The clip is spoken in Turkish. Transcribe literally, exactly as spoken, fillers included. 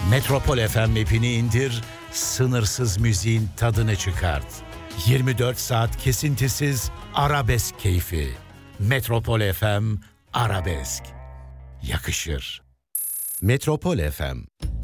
Metropol F M app'ini indir, sınırsız müziğin tadını çıkart. yirmi dört saat kesintisiz arabesk keyfi. Metropol F M, arabesk. Yakışır. Metropol F M.